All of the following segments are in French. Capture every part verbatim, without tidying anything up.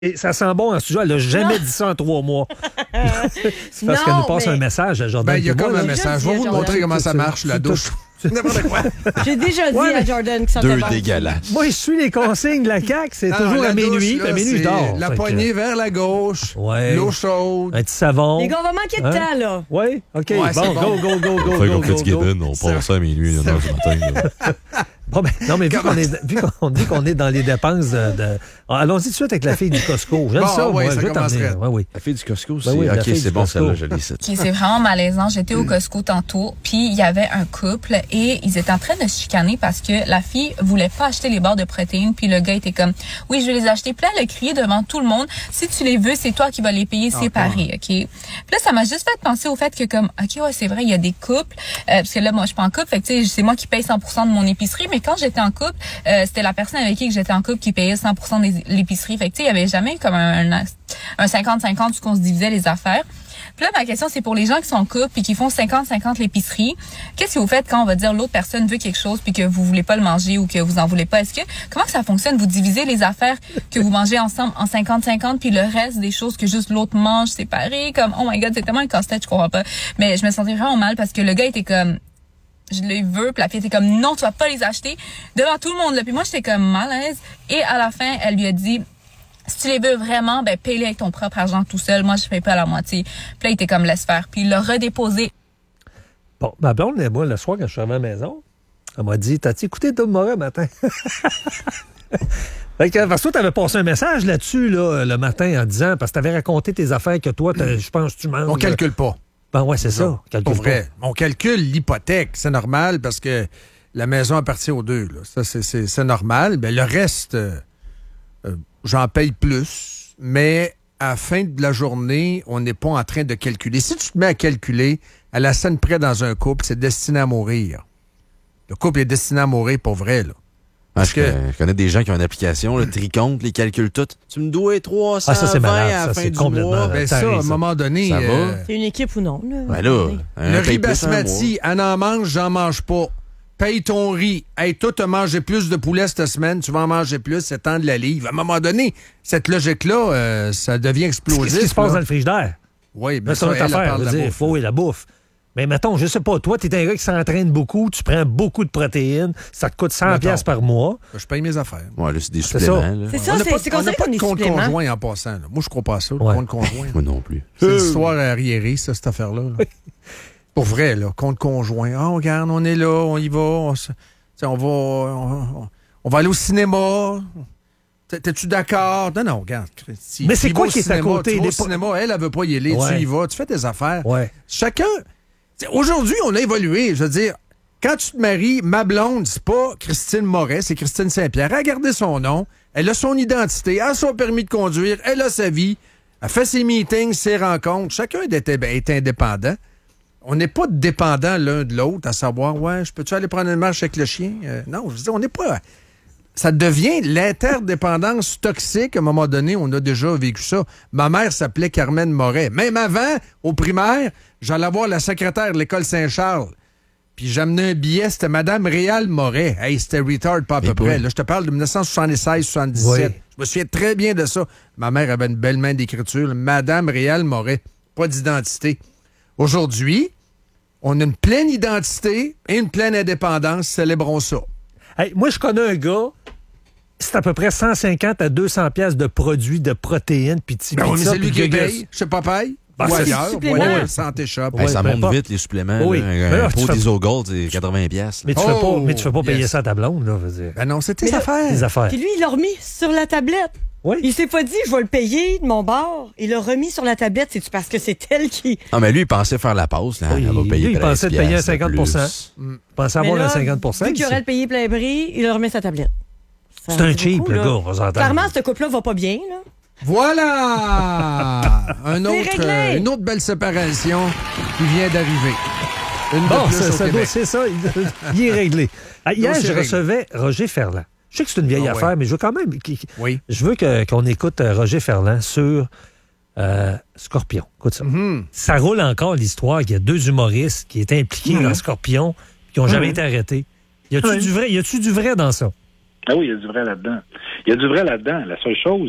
Et ça sent bon en studio. Elle n'a jamais dit ça en trois mois. C'est parce Non, qu'elle nous passe mais- un message à Jordan. Ben, il y a puis comme moi, un là. message. Je vais dit vous à montrer Jordan. comment ça marche, la C'est douche. tout. N'importe quoi. J'ai déjà dit Ouais, à mais- Jordan que ça Deux fait bon. dégueulasses. Moi, je suis les consignes de la C A Q. C'est Non, toujours la à minuit. douche, Puis là, à minuit, je c'est dors. La Fait que- poignée vers la gauche, Ouais. l'eau chaude. Un petit savon. Les gars, on va manquer de Hein? temps, là. Oui, OK. Ouais, c'est bon, bon. go, go, go, go, Fait go, comme go, Fitzgibbon, go. on passe ça à minuit, une heure du matin. là. Bon, ben, non, mais vu qu'on, est, vu qu'on dit qu'on est dans les dépenses de... de- Allons-y tout de suite avec la fille du Costco. J'aime Bon, ça, ouais, moi. ça Je vais commencerait. t'emmener. Oui, oui. La fille du Costco, c'est... Ben oui, la OK, fille c'est du bon, Costco. celle-là, je l'ai ici. OK, c'est vraiment malaisant. J'étais au Costco tantôt, puis il y avait un couple et ils étaient en train de se chicaner parce que la fille voulait pas acheter les barres de protéines, puis le gars était comme « Oui, je vais les acheter. » Puis là, elle a crié devant tout le monde « Si tu les veux, c'est toi qui vas les payer séparés. » OK? Puis là, ça m'a juste fait penser au fait que comme « OK, ouais, c'est vrai, il y a des couples. Euh, » Parce que là, moi, je suis pas en couple, fait que tu sais, c'est moi qui paye cent pour cent de mon épicerie, mais quand j'étais en couple, euh, c'était la personne avec qui que j'étais en couple qui payait cent pour cent de l'épicerie. Fait que tu sais, il y avait jamais comme un, un, un cinquante cinquante où on se divisait les affaires. Puis là, ma question, c'est pour les gens qui sont en couple puis qui font cinquante cinquante l'épicerie. Qu'est-ce que vous faites quand on va dire l'autre personne veut quelque chose puis que vous voulez pas le manger ou que vous en voulez pas? Est-ce que, comment que ça fonctionne? Vous divisez les affaires que vous mangez ensemble en cinquante cinquante puis le reste des choses que juste l'autre mange séparées? Comme, oh my God, c'est tellement un casse-tête, je comprends pas. Mais je me sentais vraiment mal parce que le gars était comme, je les veux, puis la fille était comme, non, tu vas pas les acheter devant tout le monde, là. Puis moi, j'étais comme mal à l'aise. Et à la fin, elle lui a dit, si tu les veux vraiment, ben, paye-les avec ton propre argent tout seul. Moi, je paye pas à la moitié. Puis là, il était comme, laisse faire. Puis il l'a redéposé. Bon, ma blonde, moi, le soir, quand je suis arrivé à la maison, elle m'a dit, t'as-tu écouté Tom Moret matin? Fait que, parce que toi, t'avais passé un message là-dessus, là, le matin, en disant, parce que t'avais raconté tes affaires que toi, t'as- je pense que tu manges. On calcule pas. Ben ouais, c'est ça. Pour Calcule vrai. On calcule l'hypothèque. C'est normal parce que la maison appartient aux deux. Là. Ça, c'est, c'est, c'est normal. Mais le reste, euh, euh, j'en paye plus. Mais à la fin de la journée, on n'est pas en train de calculer. Si tu te mets à calculer, à la scène près dans un couple, c'est destiné à mourir. Le couple est destiné à mourir pour vrai, là. Parce Parce que que- je connais des gens qui ont une application, le tricompte, les calculs tout. Tu me dois trois cent vingt Ah, ça, c'est malade, à la ça, fin c'est du complètement mois. malade. Ben t'as ça, à un raison. moment donné... Ça va? euh, C'est une équipe ou non, là? Ben là, un le paye riz plus un basmati, elle en mange, j'en mange pas. Paye ton riz. Hey, toi, t'as mangé plus de poulet cette semaine, tu vas en manger plus, c'est temps de la livre. À un moment donné, cette logique-là, euh, ça devient explosif. Qu'est-ce qui se passe là. dans le frigidaire? Oui, Ben, mais c'est ça, notre elle, elle affaire. parle Je de veux la dire, bouffe. faut et la bouffe. Mais mettons, je sais pas, toi, t'es un gars qui s'entraîne beaucoup, tu prends beaucoup de protéines, ça te coûte cent Mettons. piastres par mois. Je paye mes affaires. Ouais, là, c'est des C'est suppléments. ça. là. C'est ça, on n'a c'est pas, c'est on n'a considéré pas comme de des compte suppléments. conjoint en passant. là. Moi, je crois pas à ça, le Ouais. compte conjoint. Moi non plus. C'est une histoire arriérée, ça, cette affaire-là. là. Pour vrai, là, compte conjoint. Ah, regarde, on est là, on y va, on, se- t'sais, on va on, on- on va aller au cinéma. T'es- T'es-tu d'accord? Non, non, regarde. Si Mais tu c'est y quoi vas au qui est à cinéma, côté tu vas des au po- cinéma, elle, elle veut pas y aller, Ouais. tu y vas, tu fais tes affaires. Ouais. Chacun... t'sais, aujourd'hui, on a évolué. Je veux dire, quand tu te maries, ma blonde, c'est pas Christine Moret, c'est Christine Saint-Pierre. Elle a gardé son nom, elle a son identité, elle a son permis de conduire, elle a sa vie, elle fait ses meetings, ses rencontres. Chacun est, est indépendant. On n'est pas dépendants l'un de l'autre, à savoir, ouais, je peux-tu aller prendre une marche avec le chien? Euh, non, je veux dire, on n'est pas... Ça devient l'interdépendance toxique. À un moment donné, on a déjà vécu ça. Ma mère s'appelait Carmen Moret. Même avant, au primaire, j'allais voir la secrétaire de l'école Saint-Charles. Puis j'amenais un billet, c'était Madame Réal Moret. Hey, c'était retard, pas à peu Mais près. bon. Là, je te parle de dix-neuf cent soixante-seize soixante-dix-sept. Oui. Je me souviens très bien de ça. Ma mère avait une belle main d'écriture. Madame Réal Moret. Pas d'identité. Aujourd'hui, on a une pleine identité et une pleine indépendance. Célébrons ça. Hey, moi, je connais un gars, c'est à peu près cent cinquante à deux cents piastres de produits de protéines, puis de Ben oui, mais pizza, c'est lui puis qui de paye. Je sais pas paye. Ben, Ou c'est ailleurs. du supplément. Voilà, Santé Shop. Hey, ça peu monte importe. vite, les suppléments. Oui. là. Mais Un, là, un tu pot fais- d'Isogold, c'est quatre-vingts piastres. Mais tu fais Oh, pas, mais tu fais pas payer yes. ça à ta blonde, là, je veux dire. Ben non, c'est tes Mais là- affaires. Les affaires. Puis lui, il l'a remis sur la tablette. Oui. Il s'est pas dit, je vais le payer de mon bord. Il l'a remis sur la tablette. C'est-tu parce que c'est elle qui... Ah, mais lui, il pensait faire la pause. Là. Oui, Elle va payer lui, il treize pensait de payer un piastres de cinquante pour cent. plus. Je pensais Mais avoir là, le cinquante pour cent. Vu qu'il aurait le payé plein prix, il a remis sa tablette. Ça C'est un fait cheap, beaucoup, le là. gars, on va s'entendre. Clairement, ce couple-là va pas bien, là. Voilà! Un autre, réglé. euh, une autre belle séparation qui vient d'arriver. Une de Bon, plus ça, au ça Québec. doit- c'est ça, il, il est réglé. Ah, hier, Dossier je réglé. recevais Roger Ferland. Je sais que c'est une vieille Ah ouais. affaire, mais je veux quand même... qui- qui- Oui. Je veux que- qu'on écoute euh, Roger Ferland sur euh, Scorpion. Écoute ça. Mhm. Ça roule encore l'histoire qu'il y a deux humoristes qui étaient impliqués Mhm. dans Scorpion qui n'ont jamais été arrêtés. Y a-tu Oui. du vrai? Y a-tu du vrai dans ça? Ah oui, il y a du vrai là-dedans. Il y a du vrai là-dedans. La seule chose,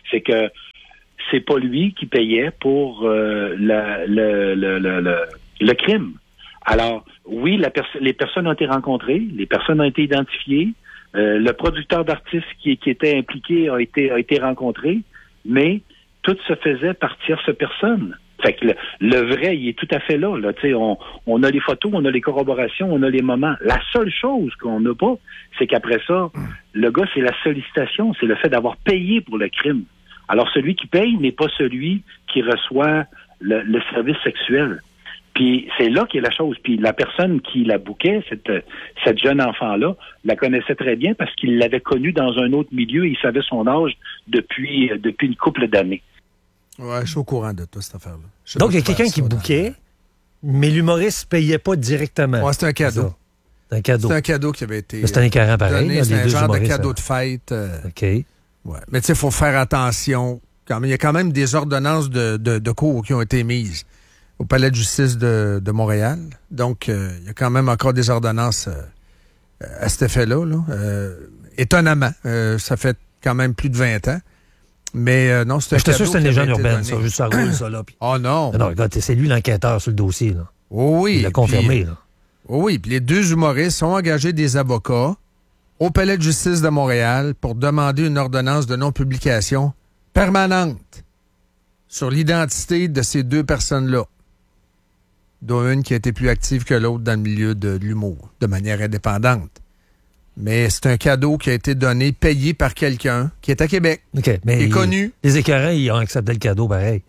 c'est que c'est pas lui qui payait pour euh, la, le, le, le, le, le crime. Alors, oui, la pers- les personnes ont été rencontrées, les personnes ont été identifiées, euh, le producteur d'artistes qui, qui était impliqué a été, a été rencontré, mais tout se faisait par tierce personne. Fait que le, le vrai, il est tout à fait là. là. Tu sais, on, on a les photos, on a les corroborations, on a les moments. La seule chose qu'on n'a pas, c'est qu'après ça, le gars, c'est la sollicitation, c'est le fait d'avoir payé pour le crime. Alors, celui qui paye n'est pas celui qui reçoit le, le service sexuel. Puis c'est là qu'est la chose. Puis la personne qui la bouquait, cette, cette jeune enfant-là, la connaissait très bien parce qu'il l'avait connue dans un autre milieu et il savait son âge depuis, depuis une couple d'années. Ouais, je suis au courant de toi, cette affaire-là. Je sais Donc, pas il y a faire quelqu'un ça qui dans- bouquait, mais l'humoriste ne payait pas directement. Ouais, c'est un cadeau. C'est un cadeau. C'est un cadeau qui avait été Mais c'est un écœurant pareil, donné. là, C'est les un deux genre de humoristes, cadeau hein. de fête. euh, OK. ouais. Mais tu sais, il faut faire attention. Quand même, il y a quand même des ordonnances de, de, de cours qui ont été mises au Palais de justice de, de Montréal. Donc, euh, il y a quand même encore des ordonnances euh, à cet effet-là. Là. Euh, étonnamment, euh, ça fait quand même plus de vingt ans. Mais euh, non, c'est un Je te sûr cadeau que c'est une qui avait légende été urbaine, donné. ça. Juste ça roule, ça, là. Puis- Oh non! Ah non, regarde, c'est lui l'enquêteur sur le dossier, là. Oh oui! Il l'a puis- confirmé, là. oh oui, puis les deux humoristes ont engagé des avocats au Palais de justice de Montréal pour demander une ordonnance de non-publication permanente sur l'identité de ces deux personnes-là, dont une qui a été plus active que l'autre dans le milieu de, de l'humour, de manière indépendante. Mais c'est un cadeau qui a été donné, payé par quelqu'un qui est à Québec, OK, mais qui est il- connu, Les écœurants, ils ont accepté le cadeau, pareil.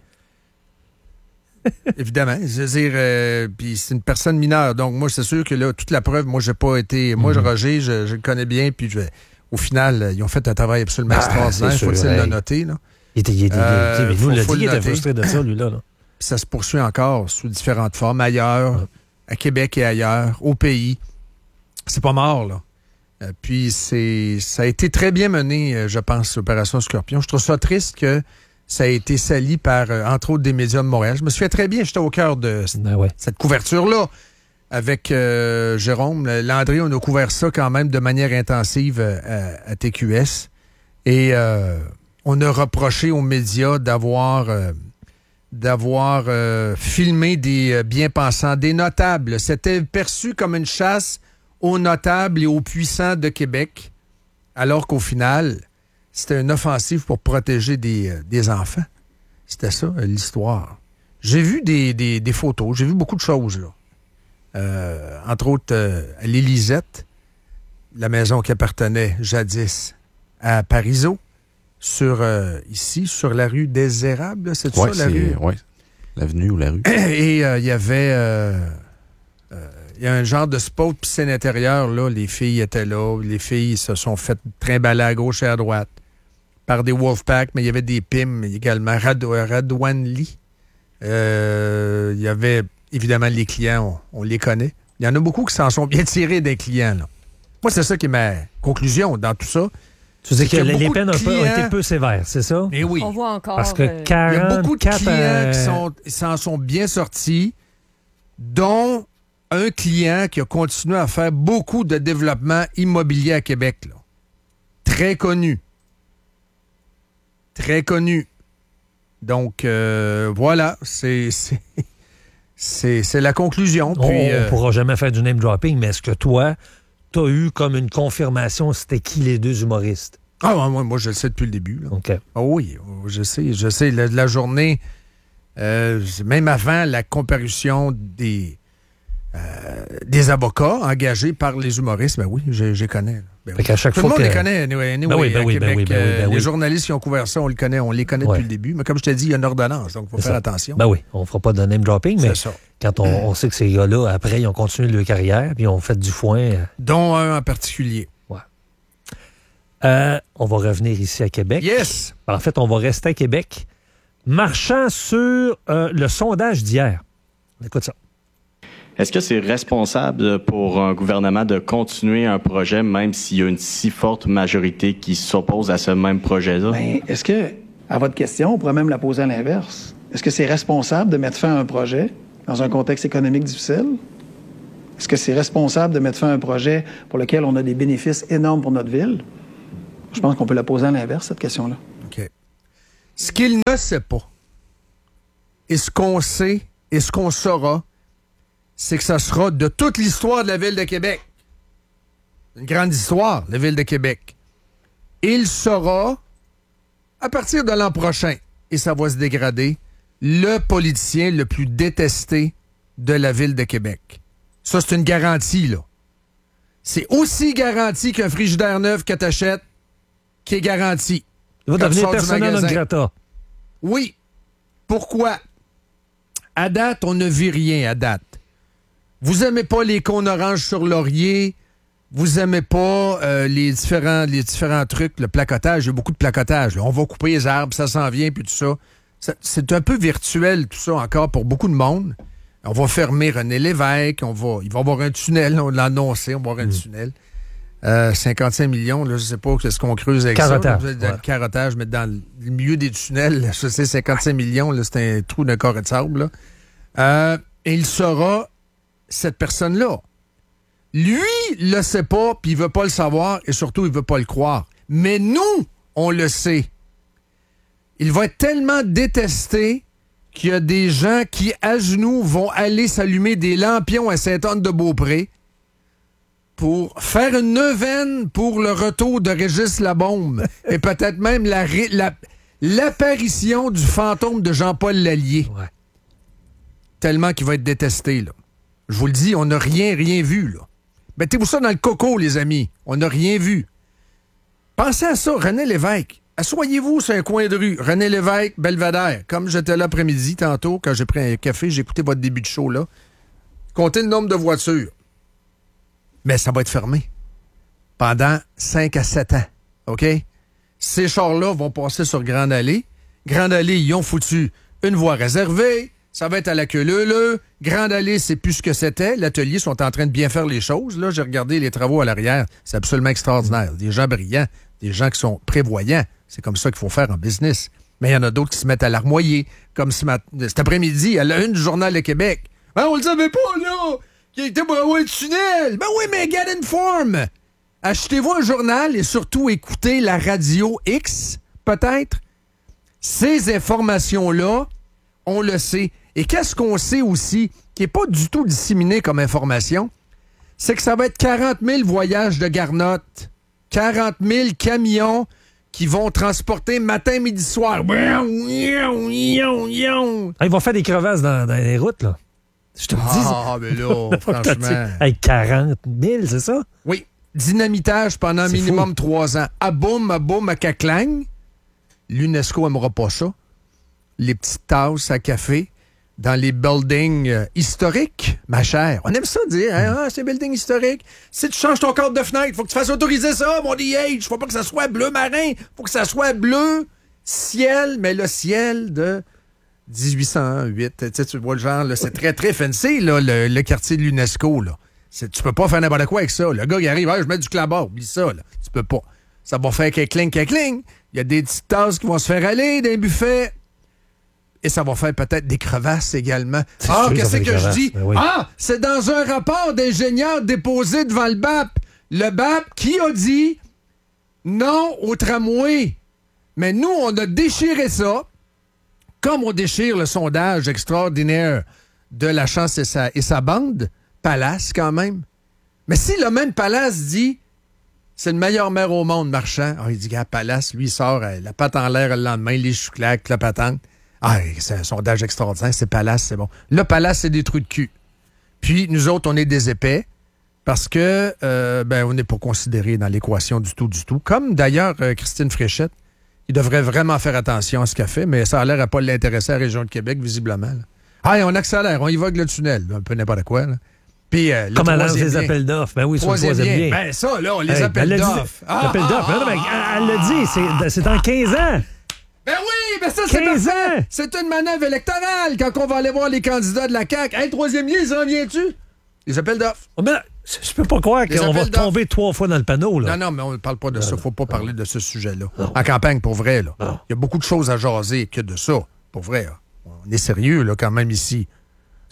évidemment. Je veux dire, euh, puis c'est une personne mineure. Donc, moi, c'est sûr que là, toute la preuve, moi, j'ai pas été... Moi, Mhm. Roger, je, je le connais bien, puis je, au final, ils ont fait un travail absolument Ah, extraordinaire. c'est Faut-il sûr, le hey. noter, là? Il était, il était, Euh, tu sais, mais faut- nous, on l'a faut dit qu'il le était noter. frustré de ça, lui-là. Là. Puis ça se poursuit encore sous différentes formes, ailleurs, à Québec et ailleurs, au pays. C'est pas mort, là. Euh, puis c'est ça a été très bien mené, euh, je pense, l'opération Scorpion. Je trouve ça triste que ça a été sali par, euh, entre autres, des médias de Montréal. Je me souviens très bien, j'étais au cœur de c- Ben ouais. cette couverture-là. Avec euh, Jérôme, Landry, on a couvert ça quand même de manière intensive euh, à, à T Q S. Et euh, on a reproché aux médias d'avoir euh, d'avoir euh, filmé des euh, bien-pensants, des notables. C'était perçu comme une chasse aux notables et aux puissants de Québec, alors qu'au final, c'était une offensive pour protéger des, euh, des enfants. C'était ça, euh, l'histoire. J'ai vu des, des, des photos, j'ai vu beaucoup de choses, là. Euh, entre autres, euh, à l'Élisette, la maison qui appartenait jadis à Parizeau, sur euh, ici, sur la rue des Érables, là, c'est Ouais, ça, la c'est rue? ouais, l'avenue ou la rue. Et il euh, y avait... euh, euh, il y a un genre de spot piscine intérieure, là. Les filles étaient là. Les filles se sont faites trimballer à gauche et à droite par des Wolfpack, mais il y avait des P I M également. Rad- Radwan Lee. Euh, Il y avait, évidemment, les clients, on, on les connaît. Il y en a beaucoup qui s'en sont bien tirés des clients, là. Moi, c'est ça qui est ma conclusion dans tout ça. Tu dis C'est que qu'il y a les, les beaucoup de peines ont, peu- ont clients- été peu sévères, c'est ça? Mais oui. On voit encore. Parce que euh, Il y a beaucoup de quarante-quatre... clients euh, qui sont, s'en sont bien sortis, dont un client qui a continué à faire beaucoup de développement immobilier à Québec. Là. Très connu. Très connu. Donc, euh, voilà, c'est, c'est, c'est, c'est la conclusion. On Puis, ne euh, pourra jamais faire du name dropping, mais est-ce que toi, tu as eu comme une confirmation c'était qui les deux humoristes? ah, moi, moi, je le sais depuis le début. Là. OK. Ah oui, je sais, je sais. La, la journée, euh, même avant la comparution des, euh, des avocats engagés par les humoristes, ben oui, je, je les connais. là. Ben Fait oui. qu'à chaque Tout fois le monde que- les connaît, anyway, anyway, Ben oui, ben à oui, ben Québec. oui, ben oui, ben euh, oui. Les journalistes qui ont couvert ça, on les connaît, on les connaît Ouais. depuis le début. Mais comme je t'ai dit, il y a une ordonnance, donc il faut C'est faire ça. attention. Ben oui, on ne fera pas de name dropping, mais C'est ça. quand on, on sait que ces gars-là, après, ils ont continué leur carrière, puis ils ont fait du foin. euh, Dont un en particulier. euh, on va revenir ici à Québec. Yes! En fait, on va rester à Québec. Marchant sur euh, le sondage d'hier. Écoute ça. Est-ce que c'est responsable pour un gouvernement de continuer un projet même s'il y a une si forte majorité qui s'oppose à ce même projet-là? Bien, est-ce que, à votre question, on pourrait même la poser à l'inverse? Est-ce que c'est responsable de mettre fin à un projet dans un contexte économique difficile? Est-ce que c'est responsable de mettre fin à un projet pour lequel on a des bénéfices énormes pour notre ville? Je pense qu'on peut la poser à l'inverse, cette question-là. OK. Ce qu'il ne sait pas, et ce qu'on sait, et ce qu'on saura, c'est que ça sera de toute l'histoire de la Ville de Québec. Une grande histoire, la Ville de Québec. Il sera, à partir de l'an prochain, et ça va se dégrader, le politicien le plus détesté de la Ville de Québec. Ça, c'est une garantie, là. C'est aussi garanti qu'un frigidaire neuf que t'achètes, qui est garanti. Il va Quand devenir tu sors du persona non magasin. grata. Oui. Pourquoi? À date, on ne vit rien à date. Vous aimez pas les cônes oranges sur laurier, vous aimez pas euh, les différents les différents trucs, le placotage, il y a beaucoup de placotage. Là. On va couper les arbres, ça s'en vient, puis tout ça. ça. C'est un peu virtuel, tout ça, encore, pour beaucoup de monde. On va fermer René Lévesque, on va, il va y avoir un tunnel, on l'a annoncé, on va avoir un mmh. tunnel. Euh, cinquante-cinq millions, là, je sais pas qu'est-ce qu'on creuse avec carottage, ça. Là, dans ouais. le carottage, mais dans le milieu des tunnels, je sais, cinquante-cinq millions, là, c'est un trou d'un carré de sable. Là. Euh, et il sera cette personne-là. Lui, il le sait pas, puis il veut pas le savoir, et surtout, il veut pas le croire. Mais nous, on le sait. Il va être tellement détesté qu'il y a des gens qui, à genoux, vont aller s'allumer des lampions à Sainte-Anne-de-Beaupré pour faire une neuvaine pour le retour de Régis Labaume et peut-être même la, la, l'apparition du fantôme de Jean-Paul Lallier. Ouais. Tellement qu'il va être détesté, là. Je vous le dis, on n'a rien, rien vu, là. Mettez-vous ça dans le coco, les amis. On n'a rien vu. Pensez à ça, René Lévesque. Assoyez-vous sur un coin de rue. René Lévesque, Belvédère. Comme j'étais là l'après-midi, tantôt, quand j'ai pris un café, j'ai écouté votre début de show, là. Comptez le nombre de voitures. Mais ça va être fermé pendant cinq à sept ans. OK? Ces chars-là vont passer sur Grande Allée. Grande Allée, ils ont foutu une voie réservée. Ça va être à la queue leu-leu. Grande Allée, c'est plus ce que c'était. L'atelier sont en train de bien faire les choses. Là, j'ai regardé les travaux à l'arrière. C'est absolument extraordinaire. Des gens brillants, des gens qui sont prévoyants. C'est comme ça qu'il faut faire en business. Mais il y en a d'autres qui se mettent à larmoyer. Comme ce mat- cet après-midi, à la une du Journal de Québec. Ben, on le savait pas, là! Qui était pour avoir un tunnel! Ben oui, mais get informed! Achetez-vous un journal et surtout écoutez la radio X, peut-être. Ces informations-là, on le sait. Et qu'est-ce qu'on sait aussi, qui n'est pas du tout disséminé comme information, c'est que ça va être quarante mille voyages de garnottes, quarante mille camions qui vont transporter matin, midi, soir. Ah, ils vont faire des crevasses dans, dans les routes, là. Je te le dis. Ah, mais là, franchement. Avec quarante mille, c'est ça? Oui. Dynamitage pendant C'est minimum fou. trois ans. À boum, à boum, à caclang. L'UNESCO n'aimera pas ça. Les petites tasses à café dans les buildings euh, historiques, ma chère. On aime ça dire, hein, ah, c'est building historique. Si tu changes ton cadre de fenêtre, faut que tu fasses autoriser ça, mon D H. Faut pas que ça soit bleu marin. Faut que ça soit bleu ciel, mais le ciel de dix-huit cent huit. Tu sais, tu vois le genre, là, c'est très, très fancy, là, le, le quartier de l'UNESCO, là. C'est, tu peux pas faire n'importe quoi avec ça. Le gars, il arrive, ah, je mets du clabard, oublie ça, là. Tu peux pas. Ça va faire qu'un-cling, qu'un-cling. Il y a des petites tasses qui vont se faire aller d'un buffet. Et ça va faire peut-être des crevasses également. C'est Ah, sûr que ça qu'est-ce fait que des je crevasses, dis? ben oui. Ah, c'est dans un rapport d'ingénieur déposé devant le B A P. Le B A P qui a dit non au tramway. Mais nous, on a déchiré ça, comme on déchire le sondage extraordinaire de la chance et sa, et sa bande, Palace quand même. Mais si le même Palace dit c'est le meilleur maire au monde, Marchand, ah, il dit, gars, Palace, lui, il sort euh, la patte en l'air le lendemain, les chouclacs, la patente. Ah, c'est un sondage extraordinaire, c'est Palace, c'est bon. Là, Palace, c'est des trous de cul. Puis, nous autres, on est des épais parce que, euh, ben, on n'est pas considérés dans l'équation du tout, du tout. Comme, d'ailleurs, euh, Christine Fréchette, il devrait vraiment faire attention à ce qu'elle fait, mais ça a l'air à pas l'intéresser à la région de Québec, visiblement. Là. Ah, et on accélère, on y va avec le tunnel, un peu n'importe quoi, là. Puis, euh, le Comme elle lance troisième les lien. appels d'offres. Ben oui, sur le Troisième troisième lien. lien. Ben ça, là, on les Hey, appelle elle l'a dit. d'offres. Ah, L'appel ah, d'offres. ah, Non, mais ah, elle l'a dit, c'est, c'est dans quinze ans. Ben oui, ben ça, c'est quinze parfait. ans. C'est une manœuvre électorale quand on va aller voir les candidats de la C A Q. Hey, troisième lien, ça en vient-tu? Les appels d'offres. Oh, mais là, je peux pas croire Les qu'on va appels d'offres. tomber trois fois dans le panneau, là. Non, non, mais on ne parle pas de ça. Faut pas parler de ce sujet-là. Non. En campagne, pour vrai, là. Non. Il y a beaucoup de choses à jaser que de ça. Pour vrai, là. On est sérieux, là, quand même, ici.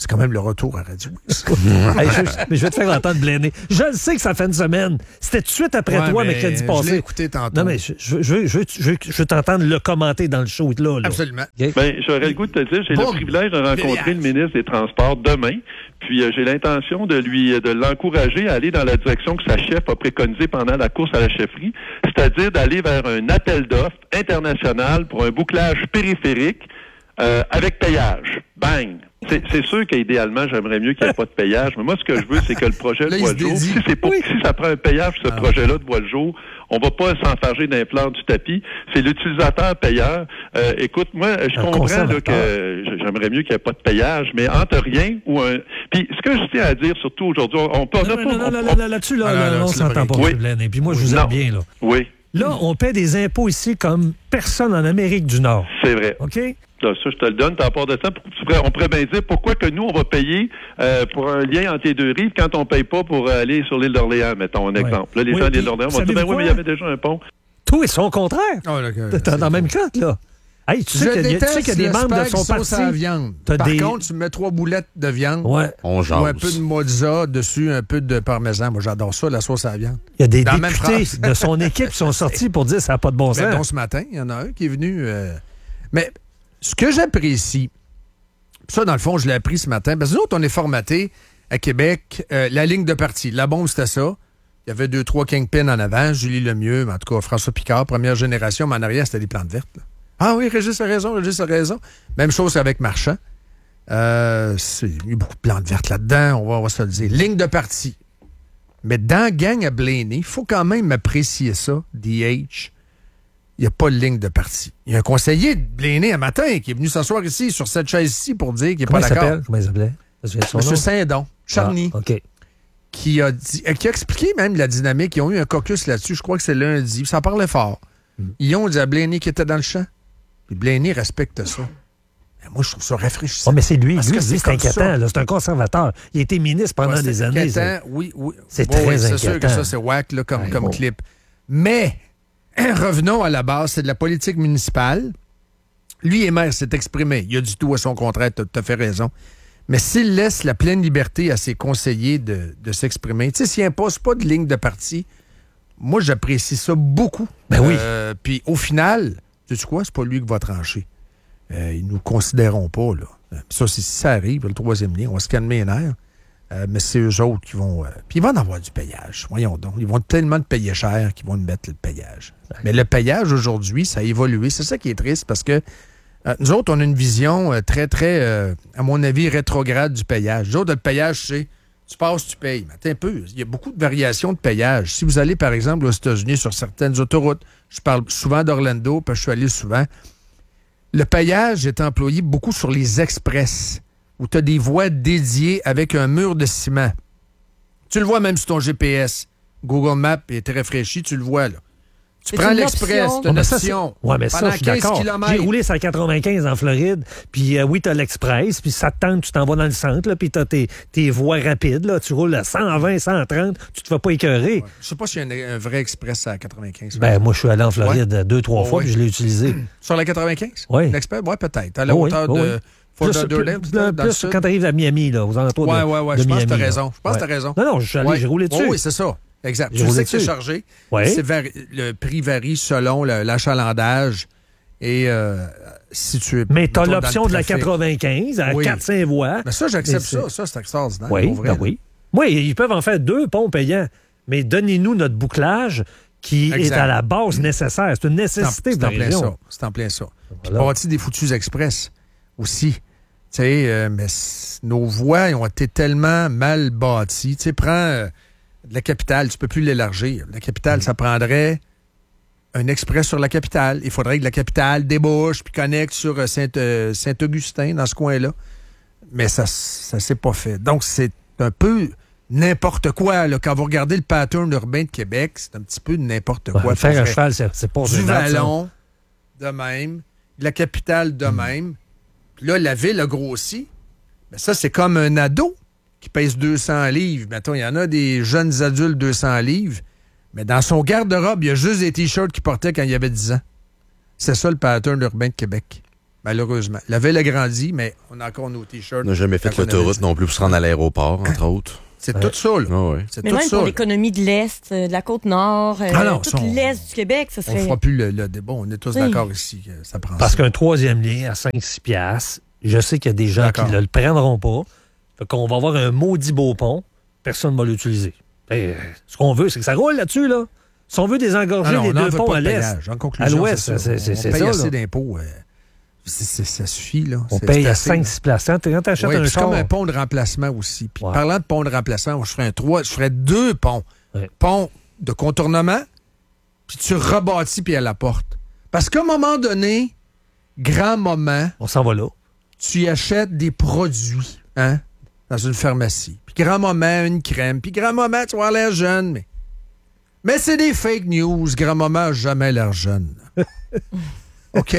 C'est quand même le retour à Radio X. Hey, je, mais je vais te faire entendre Blaney. Je le sais que ça fait une semaine. C'était tout de suite après Ouais, toi, mais mercredi je passé. l'ai écouté tantôt. Non, mais je, je, je, je, je, je veux t'entendre le commenter dans le show, là. là. Absolument. Okay? Ben, j'aurais le goût de te dire, j'ai Bon, le privilège de rencontrer le ministre des Transports demain, puis euh, j'ai l'intention de lui de l'encourager à aller dans la direction que sa chef a préconisée pendant la course à la chefferie, c'est-à-dire d'aller vers un appel d'offres international pour un bouclage périphérique euh, avec payage. Bang! C'est, c'est sûr qu'idéalement, j'aimerais mieux qu'il n'y ait pas de payage, mais moi, ce que je veux, c'est que le projet Là, voit il le se jour. dédie. Si c'est pour, Oui. si ça prend un payage, ce Ah. projet-là de voit le jour, on va pas s'enfarger d'un plan du tapis. C'est l'utilisateur payeur. Euh, écoute, moi, je Un comprends là, conservateur. que j'aimerais mieux qu'il n'y ait pas de payage, mais entre rien ou un... Puis ce que je tiens à dire, surtout aujourd'hui, on peut... on Non, a non, pas- non, on- non, on- là, là-dessus, là, Ah, non, là, non, on c'est s'entend le pas, Oui. M. Blaney. Puis moi, je vous Non. aime bien, là. Oui, Là, on paie des impôts ici comme personne en Amérique du Nord. c'est vrai. OK? Là, ça, je te le donne. T'as part de temps. Pour- tu pourrais- On pourrait bien dire pourquoi que nous, on va payer euh, pour un lien entre les deux rives quand on paye pas pour aller sur l'île d'Orléans, mettons un Ouais. exemple. Là, les Oui, gens de puis, l'île d'Orléans vont dire, savez-vous ben oui, mais il y quoi? avait déjà un pont. Tout est son contraire. Oh, là, que- T'es dans la même cote, là. Hey, tu sais Je qu'il y a- tu déteste sais qu'il y a des le membres de spag son sauce parti. à la viande. T'as Par des- contre, tu mets trois boulettes de viande. Ouais. On jase. Ou un peu de mozza dessus, un peu de parmesan. Moi, j'adore ça, la sauce à la viande. Il y a des Dans la même députés phrase. de son équipe qui sont sortis pour dire que ça n'a pas de bon sens. Ben non, ce matin, il y en a un qui est venu. euh, Mais ce que j'apprécie, ça, dans le fond, je l'ai appris ce matin, parce que nous autres, on est formatés à Québec, euh, la ligne de parti. La bombe, c'était ça. Il y avait deux, trois kingpins en avant, Julie Lemieux, mais en tout cas, François Picard, première génération, mais en arrière, c'était des plantes vertes. là. Ah oui, Régis a raison, Régis a raison. Même chose avec Marchand. Euh, c'est- il y a eu beaucoup de plantes vertes là-dedans, on va, on va se le dire. Ligne de parti. Mais dans la gang à Blaney, il faut quand même apprécier ça, D H. Il n'y a pas de ligne de parti. Il y a un conseiller de Blaney un matin qui est venu s'asseoir ici, sur cette chaise-ci, pour dire qu'il n'est Comment pas il d'accord. s'appelle? Comment il s'appelait? Ça se souvient de son Monsieur nom? Saint-Don, Charny, Ah, OK. qui, a dit- euh, qui a expliqué même la dynamique. Ils ont eu un caucus là-dessus, je crois que c'est lundi. Ça parlait fort. Mm. Ils ont dit à Blaney qui était dans le champ. Puis Blaney respecte ça. Mais moi, je trouve ça rafraîchissant. Oh, mais c'est lui. Parce Lui, que il dit c'est c'est comme inquiétant. ça. là. C'est un conservateur. Il a été ministre pendant Ouais, des c'est années. ça. inquiétant, oui, oui. C'est Oui, très oui, c'est sûr que inquiétant. ça, c'est whack là, comme, Ouais, comme bon. clip. Mais, revenons à la base, c'est de la politique municipale. Lui et maire s'est exprimé. Il a du tout à son contraire, tu as fait raison. Mais s'il laisse la pleine liberté à ses conseillers de, de s'exprimer, tu sais, s'il impose pas de ligne de parti, moi, j'apprécie ça beaucoup. Ben oui. Euh, Puis au final, tu sais quoi, c'est pas lui qui va trancher. Euh, ils nous considéreront pas, là. Euh, Ça, c'est- si ça arrive, le troisième lien, on va se calmer les nerfs. Euh, mais c'est eux autres qui vont... euh, Puis ils vont en avoir du payage, voyons donc. Ils vont tellement de payer cher qu'ils vont nous mettre le payage. Mais le payage, aujourd'hui, ça a évolué. C'est ça qui est triste, parce que euh, nous autres, on a une vision euh, très, très, euh, à mon avis, rétrograde du payage. Nous autres, le payage, c'est tu passes, tu payes. Mais attends un peu, il y a beaucoup de variations de payage. Si vous allez, par exemple, aux États-Unis, sur certaines autoroutes, je parle souvent d'Orlando, parce que je suis allé souvent, le payage est employé beaucoup sur les express, où tu as des voies dédiées avec un mur de ciment. Tu le vois même sur ton G P S. Google Maps est rafraîchi, tu le vois, là. Tu C'est prends une l'express, option. c'est une Ouais, mais ça, c'est- option. Ouais, mais ça, Pendant je suis quinze d'accord. kilomètres. J'ai roulé sur la quatre-vingt-quinze en Floride, puis euh, oui, t'as l'express, puis ça te tente, tu t'en vas dans le centre, là, puis t'as tes, tes voies rapides, là, tu roules à cent vingt, cent trente, tu te fais pas écœurer. Ouais. Je sais pas s'il y a un, un vrai express à quatre-vingt-quinze. Ben, moi, je suis allé en Floride euh, deux, trois Oh, fois, oui. puis je l'ai utilisé. Sur la quatre-vingt-quinze? Oui. L'expert? Oui, peut-être. À la Oh oui, hauteur oh de oui. Fort Plus, Lauderdale, plus- peut-être, dans le plus sud? quand t'arrives à Miami, là, aux alentours Ouais, de ouais, ouais, de je pense que t'as Miami, là. raison. Je pense que Ouais. t'as raison. Non, non, je suis allé, Ouais. j'ai roulé dessus. Oui, c'est ça. Exact. J'ai Je roulé sais que c'est dessus. chargé. Ouais. C'est vari- le prix varie selon le- l'achalandage et euh, si tu es. Mais t'as mettons, dans l'option le de la trafic. quatre-vingt-quinze à Oui. quatre cinq voies. Mais ça, j'accepte Mais ça. Ça, c'est extraordinaire. Oui, pour vrai, ben là. oui. Oui, ils peuvent en faire deux ponts payants, mais donnez-nous notre bouclage qui Exact. est à la base nécessaire. C'est une C'est en, nécessité c'est de la en plein région. ça. C'est en plein ça. Puis Voilà. bâti des foutus express aussi. Tu sais, euh, mais c- nos voies ont été tellement mal bâties. Tu sais, prends euh, de la capitale, tu peux plus l'élargir. La capitale, Mm. ça prendrait un express sur la capitale. Il faudrait que la capitale débouche puis connecte sur euh, Saint, euh, Saint-Augustin, dans ce coin-là. Mais ça ça s'est pas fait. Donc, c'est un peu n'importe quoi. Là. Quand vous regardez le pattern urbain de Québec, c'est un petit peu n'importe Ouais, quoi. le fer Pour à vrai. cheval, c'est c'est pas Du gênant, ça. Vallon, de même. La capitale, de même. Puis là, la ville a grossi. Mais ça, c'est comme un ado qui pèse deux cents livres. Mettons, il y en a des jeunes adultes deux cents livres. Mais dans son garde-robe, il y a juste des T-shirts qu'il portait quand il avait dix ans. C'est ça, le pattern urbain de Québec. malheureusement. La ville a grandi, mais on a encore nos T-shirts. On n'a jamais fait quand on l'autoroute avait- non plus pour se rendre à l'aéroport, entre autres. C'est tout ça, là. Ah ouais. C'est Mais tout même ça. pour là. l'économie de l'Est, euh, de la Côte-Nord, euh, Ah non, tout ça, on- l'Est du Québec, ça On serait... fera plus le, le débat. On est tous Oui. d'accord ici que ça prend Parce ça. qu'un troisième lien à cinq six piastres, je sais qu'il y a des gens D'accord. qui ne le prendront pas. Fait qu'on va avoir un maudit beau pont. Personne ne va l'utiliser. Eh, ce qu'on veut, c'est que ça roule là-dessus, là. Si on veut désengorger Ah non, les on n'en deux veut ponts pas à de l'est, péage. En à conclusion, l'ouest, c'est ça. c'est c'est- On c'est paye ça. assez là. d'impôts. euh, c'est- c'est- ça suffit, là. On C'est- paye c'est à assez, cinq là. six plaçants. Quand tu achètes Oui, un puis c'est char, comme un pont de remplacement aussi. Puis Ouais. parlant de pont de remplacement, je ferais un trois, je ferais deux ponts. Ouais. Pont de contournement, puis tu rebâtis puis à la porte. Parce qu'à un moment donné, grand moment, on s'en va là. tu y achètes des produits, hein, dans une pharmacie. Puis grand moment, une crème. Puis grand moment, tu vas avoir l'air jeune, mais... Mais c'est des fake news. Grand moment a jamais l'air jeune. OK?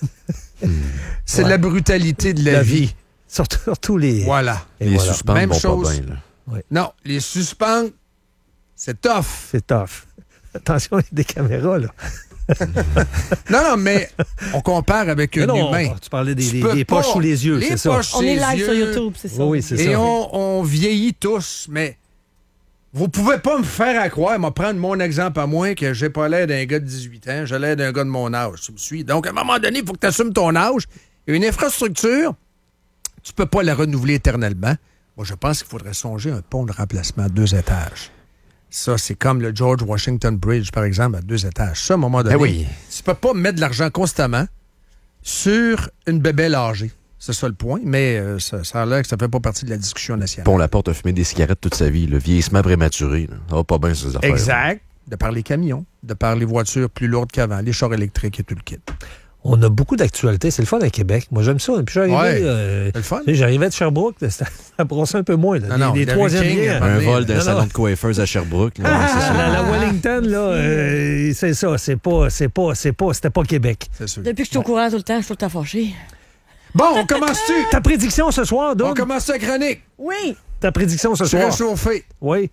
C'est Ouais. la brutalité de la, La vie. vie. Surtout, surtout les... Voilà. Et Les voilà. suspens Même vont chose. pas bien, là. Non, les suspens, c'est tough. C'est tough. Attention, il y a des caméras, là. Non, non, mais on compare avec Mais un non, humain. tu parlais des, Tu des- peux des pas. poches sous les yeux, Les c'est ça. poches On sous est les live sur yeux. YouTube, c'est ça. Oui, oui, c'est Et ça. on, on vieillit tous, mais vous pouvez pas me faire à croire, moi prendre mon exemple à moi, que j'ai pas l'air d'un gars de dix-huit ans, j'ai l'air d'un gars de mon âge. Tu me suis? Donc, à un moment donné, il faut que tu assumes ton âge. Et une infrastructure, tu peux pas la renouveler éternellement. Moi, je pense qu'il faudrait songer à un pont de remplacement à deux étages. Ça, c'est comme le George Washington Bridge, par exemple, à deux étages. Ça, à un moment donné, Ben oui. tu peux pas mettre de l'argent constamment sur une bébelle âgée. C'est ça le point, mais euh, ça, ça a l'air que ça fait pas partie de la discussion nationale. Pont Laporte a fumé des cigarettes toute sa vie, le vieillissement prématuré. Là. Ça va pas bien, ces affaires. Exact. De par les camions, de par les voitures plus lourdes qu'avant, les chars électriques et tout le kit. On a beaucoup d'actualités. C'est le fun à Québec. Moi, j'aime ça. Puis j'arrivais, Ouais. euh, C'est le fun. tu sais, j'arrivais de Sherbrooke, là, ça, ça brossait un peu moins. Là. Non, non, des des Larry troisièmes King, liens. à Un donné, vol d'un non, salon non. de coiffeuse à Sherbrooke. Là. Ouais, c'est Ah, ça. la, la Wellington, là, euh, c'est ça. C'est pas, c'est pas, c'est pas, c'était pas Québec. C'est sûr. Depuis que je suis au courant tout le temps, je suis tout le temps fâchée. Bon, on commence-tu? Ta prédiction ce soir, On donc? commence la chronique. Oui! Ta prédiction ce Je suis soir? réchauffé. Oui.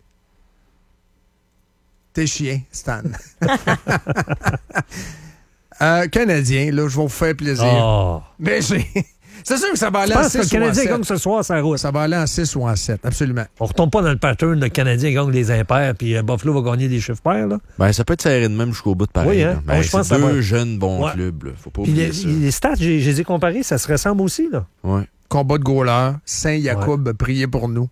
T'es chien, Stan. euh, Canadien, là, je vais vous faire plaisir. Oh. Mais j'ai... C'est sûr que ça va Je aller en pense que le six ou en Canadien sept. gagne ce soir, ça route. Ça va aller en six ou en sept, absolument. On retombe pas dans le pattern, le Canadien gagne les impairs, puis euh, Buffalo va gagner des chiffres pairs, là. Ben, ça peut être serré de même jusqu'au bout de pareil. Oui, hein? là. Ben, Bon, je pense c'est que ça deux va. jeunes bons Ouais. clubs. Là. Faut pas Puis oublier les, ça. les stats, j'ai- je les ai comparés, ça se ressemble aussi, là. Ouais. Combat de goalers. Saint-Jacob a prié pour nous.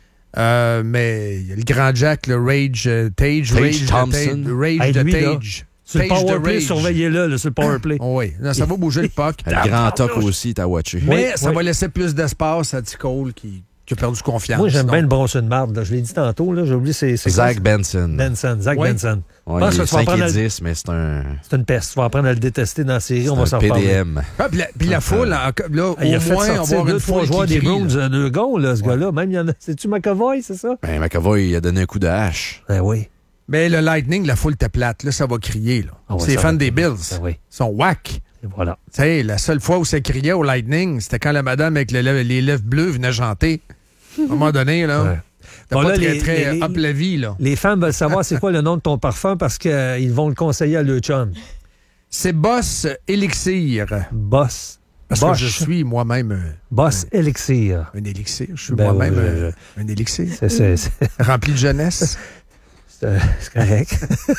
Euh, mais il y a le grand Jack, le Rage euh, Tage. Tage Rage de Thompson. Tage, Rage Hey, de lui, là, Tage. Sur le Tage de powerplay, Rage. surveillez-le, là, sur le powerplay. Oh oui, non, ça va bouger le puck. Le grand toc aussi, t'as watché. Mais Oui, ça oui. va laisser plus d'espace à T-Cole qui, qui a perdu confiance. Moi, j'aime Sinon- bien le bronçon de marde, là. Je l'ai dit tantôt, là. J'ai oublié, c'est. c'est Zach quoi, Benson. c'est- Benson. Zach Oui. Benson. Ouais, pense il que est tu vas cinq prendre et le- dix, mais c'est un, C'est une peste. Tu vas apprendre à le détester dans la série, on va c'est s'en un P D reparler. M. Ah, puis la, puis la foule, en- là, au Ah, il a fait moins, on va sortir avoir deux, une trois foule joueurs qui des crie, Bruins, là. euh, deux gonds, là, ce gars-là. Même, il y en a. C'est-tu McAvoy, c'est ça? Ben, McAvoy, il a donné un coup de hache. Ben oui. Mais le Lightning, la foule était plate. Là, ça va crier. Là. Ah ouais, c'est les ça fans va. des Bills. Ben oui. Ils sont whack. Et voilà. Tu sais, la seule fois où ça criait au Lightning, c'était quand la madame avec le lèvres- les lèvres bleues venait chanter. À un moment donné, là, Ouais. t'as Bon, pas là, très, les- très les- up la vie, là. Les femmes veulent savoir c'est quoi le nom de ton parfum parce qu'ils vont le conseiller à leur chum. C'est Boss Elixir. Boss. Parce Bosch. que je suis moi-même un, Boss Elixir. un élixir. Je suis Ben moi-même ouais, un, un élixir. C'est, c'est, c'est, Rempli de jeunesse. c'est, c'est correct.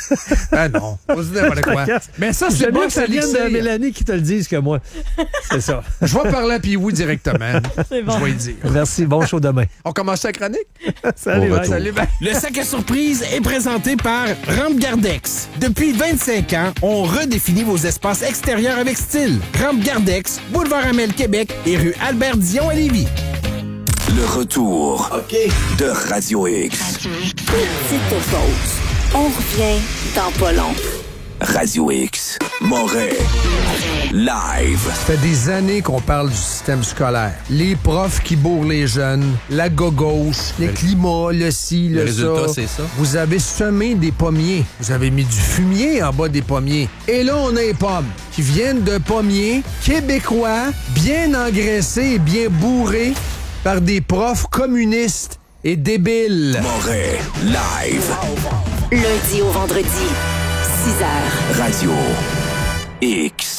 Ah non, on se dit n'importe quoi. Mais ça, c'est J'aime mieux que Boss ça vienne de Elixir. Mélanie qui te le dise que moi. C'est ça. Je vais parler à Pee-Wee directement. C'est bon. Je vais lui dire. Merci. Bon show demain. On commence la chronique? Salut, Au bye. retour. Salut, ben. Le sac à surprise est présenté par Rampe Gardex. Depuis vingt-cinq ans, on redéfinit vos espaces extérieurs avec style. Rampe Gardex, boulevard Amel, Québec et rue Albert-Dion à Lévis. Le retour de Radio X. Petite pause. On revient dans pas long. Radio X. Montréal. Live. Ça fait des années qu'on parle du système scolaire. Les profs qui bourrent les jeunes, la gauche, le climat, le ci, le, Le résultat, ça. c'est ça. Vous avez semé des pommiers. Vous avez mis du fumier en bas des pommiers. Et là, on a les pommes qui viennent de pommiers québécois, bien engraissés et bien bourrés par des profs communistes et débiles. Montréal. Live. Lundi au vendredi, six heures. Radio X.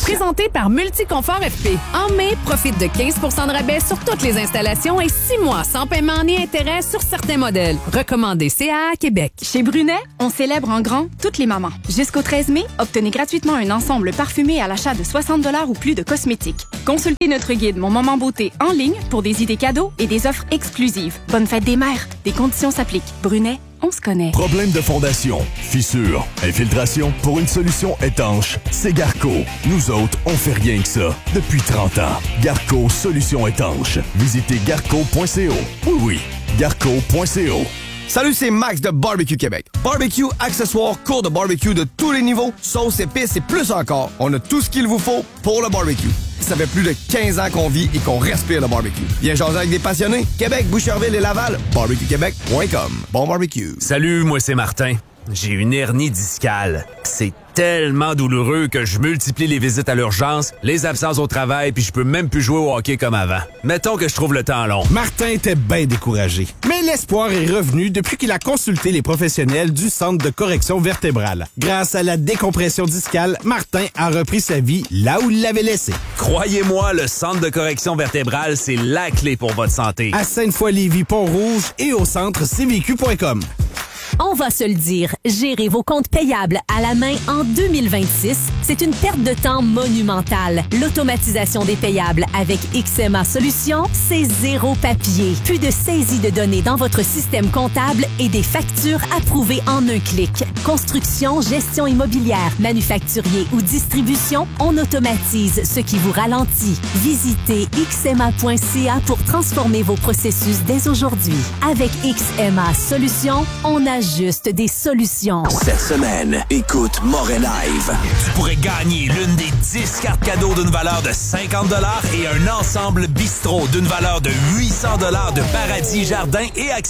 Présenté par Multiconfort F P. En mai, profite de quinze pour cent de rabais sur toutes les installations et six mois sans paiement ni intérêt sur certains modèles. Recommandé C A A Québec. Chez Brunet, on célèbre en grand toutes les mamans. Jusqu'au treize mai, obtenez gratuitement un ensemble parfumé à l'achat de soixante dollars ou plus de cosmétiques. Consultez notre guide Mon Moment Beauté en ligne pour des idées cadeaux et des offres exclusives. Bonne fête des mères. Des conditions s'appliquent. Brunet, on se connaît. Problème de fondation, fissure, infiltration, pour une solution étanche, c'est Garco. Nous autres, on fait rien que ça. Depuis trente ans. Garco, solution étanche. Visitez garco point c o. Oui, oui, garco point c o. Salut, c'est Max de Barbecue Québec. Barbecue, accessoires, cours de barbecue de tous les niveaux, sauces, épices et plus encore. On a tout ce qu'il vous faut pour le barbecue. Ça fait plus de quinze ans qu'on vit et qu'on respire le barbecue. Viens jaser avec des passionnés. Québec, Boucherville et Laval. barbecue québec point com. Bon barbecue. Salut, moi c'est Martin. J'ai une hernie discale. C'est tellement douloureux que je multiplie les visites à l'urgence, les absences au travail, puis je peux même plus jouer au hockey comme avant. Mettons que je trouve le temps long. Martin était bien découragé. Mais l'espoir est revenu depuis qu'il a consulté les professionnels du Centre de correction vertébrale. Grâce à la décompression discale, Martin a repris sa vie là où il l'avait laissée. Croyez-moi, le Centre de correction vertébrale, c'est la clé pour votre santé. À Sainte-Foy-Lévis, Pont-Rouge et au centre c v q point com. On va se le dire, gérer vos comptes payables à la main en deux mille vingt-six, c'est une perte de temps monumentale. L'automatisation des payables avec X M A Solutions, c'est zéro papier. Plus de saisie de données dans votre système comptable et des factures approuvées en un clic. Construction, gestion immobilière, manufacturier ou distribution, on automatise ce qui vous ralentit. Visitez x m a point c a pour transformer vos processus dès aujourd'hui. Avec X M A Solutions, on a juste des solutions. Cette semaine, écoute Moret Live. Tu pourrais gagner l'une des dix cartes cadeaux d'une valeur de cinquante dollars et un ensemble bistrot d'une valeur de huit cents dollars de Paradis Jardin et accès.